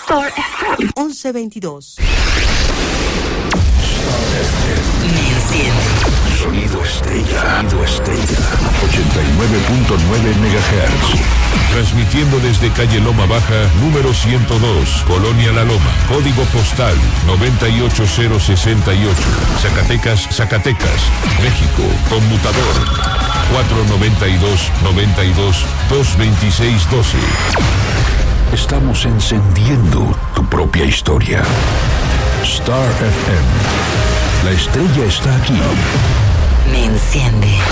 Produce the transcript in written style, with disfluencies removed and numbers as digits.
Star FM 1122. Me enciende. Sonido estrella. 89.9 MHz. Transmitiendo desde calle Loma Baja, número 102, Colonia La Loma. Código postal 98068. Zacatecas, México. Conmutador 492-92-226-12. Estamos encendiendo tu propia historia. Star FM. La estrella está aquí. Me enciende.